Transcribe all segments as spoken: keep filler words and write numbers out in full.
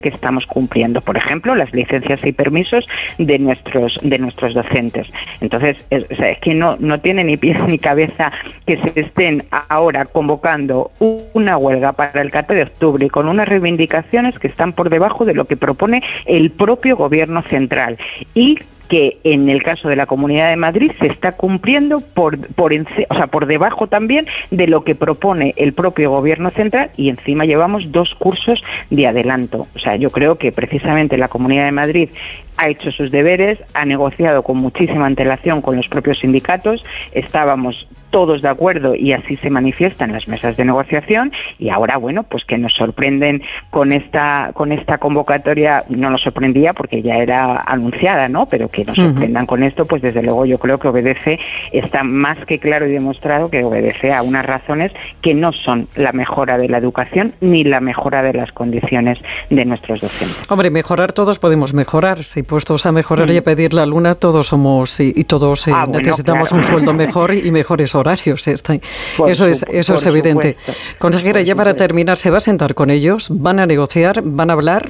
que estamos cumpliendo, por ejemplo, las licencias y permisos de nuestros de nuestros docentes. Entonces, es, o sea, es que no no tiene ni pies ni cabeza que se estén ahora convocando una huelga para el catorce de octubre y con unas reivindicaciones que están por debajo de lo que propone el propio Gobierno central y que en el caso de la Comunidad de Madrid se está cumpliendo por por o sea, por debajo también de lo que propone el propio Gobierno central, y encima llevamos dos cursos de adelanto. O sea, yo creo que precisamente la Comunidad de Madrid ha hecho sus deberes, ha negociado con muchísima antelación con los propios sindicatos, estábamos todos de acuerdo y así se manifiesta en las mesas de negociación, y ahora, bueno, pues que nos sorprenden con esta con esta convocatoria, no nos sorprendía porque ya era anunciada, ¿no? Pero que nos sorprendan uh-huh. con esto, pues desde luego yo creo que obedece, está más que claro y demostrado que obedece a unas razones que no son la mejora de la educación ni la mejora de las condiciones de nuestros docentes. Hombre, mejorar todos podemos mejorar, si puestos a mejorar mm. y a pedir la luna, todos somos y, y todos eh, ah, bueno, necesitamos claro. un sueldo mejor y mejores horarios. Está, eso es eso es evidente. Supuesto, Consejera, ya para terminar, ¿se va a sentar con ellos? ¿Van a negociar? ¿Van a hablar?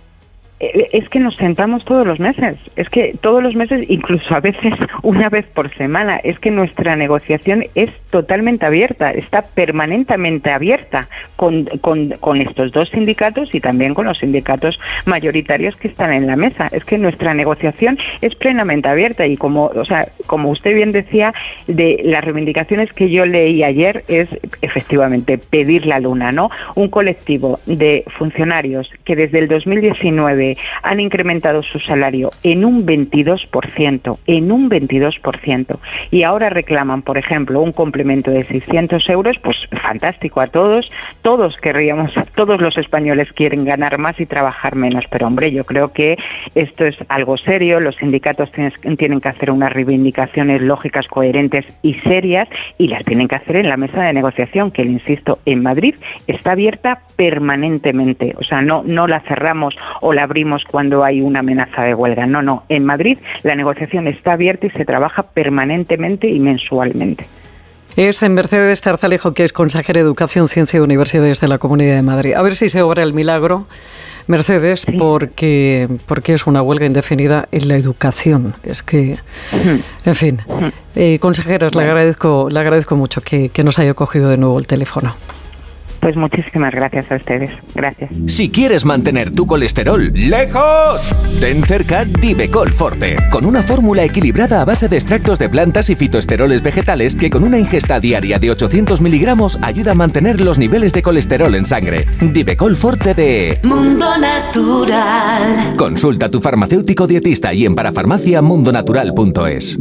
Es que nos sentamos todos los meses, es que todos los meses, incluso a veces una vez por semana, es que nuestra negociación es totalmente abierta, está permanentemente abierta con, con, con estos dos sindicatos y también con los sindicatos mayoritarios que están en la mesa. Es que nuestra negociación es plenamente abierta y como, o sea, como usted bien decía, de las reivindicaciones que yo leí ayer es efectivamente pedir la luna, ¿no? Un colectivo de funcionarios que desde el dos mil diecinueve han incrementado su salario en un veintidós por ciento, en un veintidós por ciento, y ahora reclaman, por ejemplo, un complemento de seiscientos euros, pues fantástico a todos, todos querríamos, todos los españoles quieren ganar más y trabajar menos, pero hombre, yo creo que esto es algo serio, los sindicatos tienes, tienen que hacer unas reivindicaciones lógicas, coherentes y serias, y las tienen que hacer en la mesa de negociación, que, le insisto, en Madrid está abierta permanentemente, o sea, no, no la cerramos o la abrimos cuando hay una amenaza de huelga. No, no. En Madrid la negociación está abierta y se trabaja permanentemente y mensualmente. Es Mercedes Zarzalejo, que es consejera de Educación, Ciencia y Universidades de la Comunidad de Madrid. A ver si se obra el milagro, Mercedes, sí. porque, porque es una huelga indefinida en la educación. Es que, uh-huh. en fin. Uh-huh. Eh, consejeras, bueno. le agradezco, le agradezco mucho que, que nos haya cogido de nuevo el teléfono. Pues muchísimas gracias a ustedes. Gracias. Si quieres mantener tu colesterol lejos, ten cerca Divecol Forte, con una fórmula equilibrada a base de extractos de plantas y fitoesteroles vegetales que con una ingesta diaria de ochocientos miligramos ayuda a mantener los niveles de colesterol en sangre. Divecol Forte de Mundo Natural. Consulta a tu farmacéutico dietista y en parafarmacia mundonatural punto es.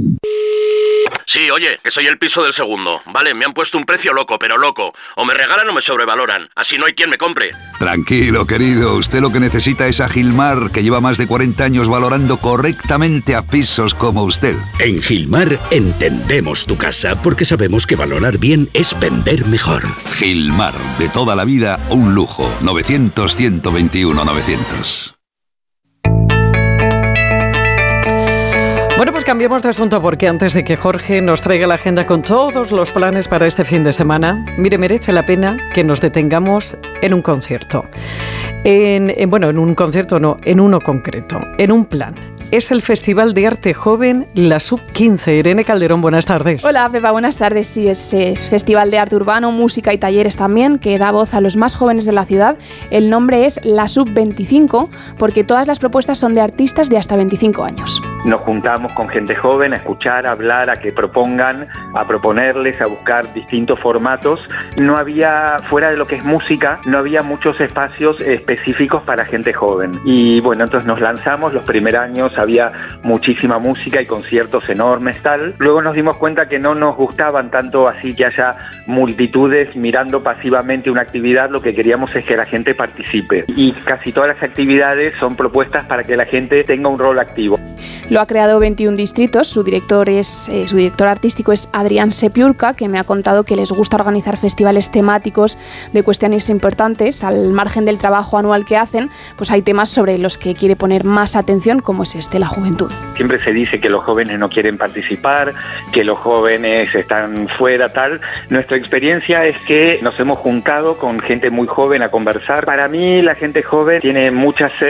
Sí, oye, que soy el piso del segundo. Vale, me han puesto un precio loco, pero loco. O me regalan o me sobrevaloran. Así no hay quien me compre. Tranquilo, querido. Usted lo que necesita es a Gilmar, que lleva más de cuarenta años valorando correctamente a pisos como usted. En Gilmar entendemos tu casa porque sabemos que valorar bien es vender mejor. Gilmar, de toda la vida, un lujo. novecientos, ciento veintiuno, novecientos. Bueno, pues cambiemos de asunto porque antes de que Jorge nos traiga la agenda con todos los planes para este fin de semana, mire, merece la pena que nos detengamos en un concierto. En, en, bueno, en un concierto no, en uno concreto, en un plan. Es el Festival de Arte Joven La Sub quince. Irene Calderón, buenas tardes. Hola, Pepa, buenas tardes. Sí, es, es Festival de Arte Urbano, música y talleres también, que da voz a los más jóvenes de la ciudad. El nombre es La Sub veinticinco, porque todas las propuestas son de artistas de hasta veinticinco años. Nos juntamos con gente joven a escuchar, a hablar, a que propongan, a proponerles, a buscar distintos formatos. No había, fuera de lo que es música, no había muchos espacios específicos para gente joven. Y bueno, entonces nos lanzamos, los primeros años había muchísima música y conciertos enormes, tal. Luego nos dimos cuenta que no nos gustaban tanto así que haya multitudes mirando pasivamente una actividad. Lo que queríamos es que la gente participe. Y casi todas las actividades son propuestas para que la gente tenga un rol activo. Lo ha creado veintiún Distritos, su director es eh, su director artístico es Adrián Sepiurca, que me ha contado que les gusta organizar festivales temáticos de cuestiones importantes. Al margen del trabajo anual que hacen, pues hay temas sobre los que quiere poner más atención, como es este, la juventud. Siempre se dice que los jóvenes no quieren participar, que los jóvenes están fuera, tal. Nuestra experiencia es que nos hemos juntado con gente muy joven a conversar. Para mí la gente joven tiene mucha sed